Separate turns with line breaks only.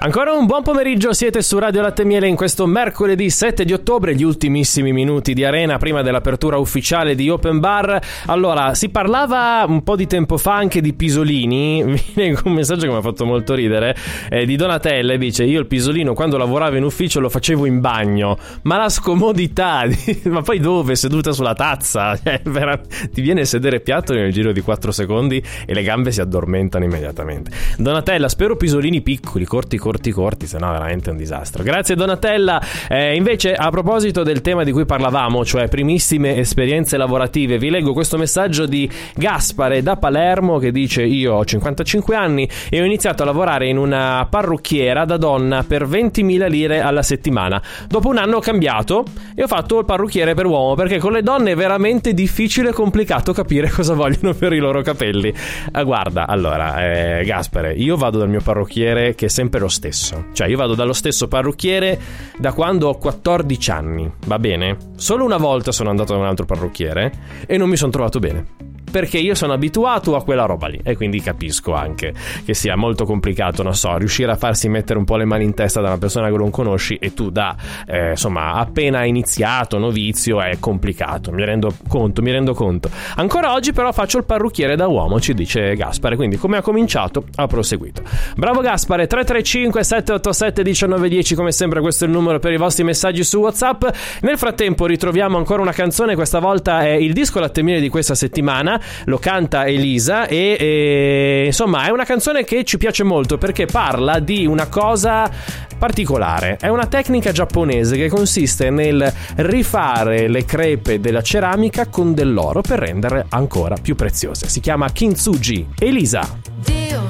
Ancora un buon pomeriggio, siete su Radio Latte e Miele in questo mercoledì 7 di ottobre, gli ultimissimi minuti di Arena prima dell'apertura ufficiale di Open Bar. Allora, si parlava un po' di tempo fa anche di pisolini, mi leggo un messaggio che mi ha fatto molto ridere, di Donatella, dice: io il pisolino quando lavoravo in ufficio lo facevo in bagno, ma la scomodità, ma poi dove? Seduta sulla tazza, ti viene a sedere piatto nel giro di 4 secondi e le gambe si addormentano immediatamente. Donatella, spero pisolini piccoli, corti, sennò è veramente un disastro. Grazie Donatella. Invece, a proposito del tema di cui parlavamo, cioè primissime esperienze lavorative, vi leggo questo messaggio di Gaspare da Palermo che dice: io ho 55 anni e ho iniziato a lavorare in una parrucchiera da donna per 20.000 lire alla settimana. Dopo un anno ho cambiato e ho fatto il parrucchiere per uomo, perché con le donne è veramente difficile e complicato capire cosa vogliono per i loro capelli. Guarda, allora, Gaspare, io vado dal mio parrucchiere che è sempre lo stesso. Cioè, io vado dallo stesso parrucchiere da quando ho 14 anni, va bene? Solo una volta sono andato da un altro parrucchiere e non mi sono trovato bene, perché io sono abituato a quella roba lì e quindi capisco anche che sia molto complicato, non so, riuscire a farsi mettere un po' le mani in testa da una persona che non conosci e tu insomma, appena iniziato, novizio, è complicato, mi rendo conto. Ancora oggi però faccio il parrucchiere da uomo, ci dice Gaspare, quindi come ha cominciato ha proseguito. Bravo Gaspare. 335 787 1910, come sempre questo è il numero per i vostri messaggi su WhatsApp. Nel frattempo ritroviamo ancora una canzone, questa volta è il disco Latte e Miele di questa settimana, lo canta Elisa e insomma è una canzone che ci piace molto perché parla di una cosa particolare. È una tecnica giapponese che consiste nel rifare le crepe della ceramica con dell'oro per renderle ancora più preziose. Si chiama Kintsugi. Elisa.
Dio